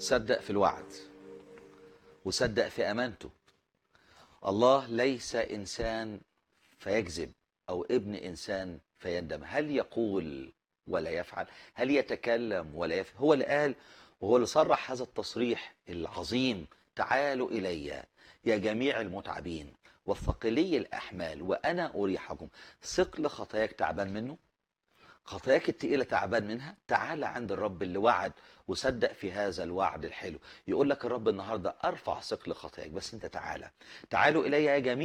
صدق في الوعد وصدق في أمانته. الله ليس إنسان فيكذب أو ابن إنسان فيندم. هل يقول ولا يفعل؟ هل يتكلم ولا يفعل؟ هو اللي قال وهو اللي صرح هذا التصريح العظيم: تعالوا إلي يا جميع المتعبين والثقلي الأحمال وأنا أريحكم. ثقل خطاياك تعبان منه، خطاياك التقيلة تعبان منها، تعال عند الرب اللي وعد وصدق في هذا الوعد الحلو. يقول لك الرب النهاردة أرفع ثقل خطاياك، بس أنت تعالى. تعالوا إلي يا جميع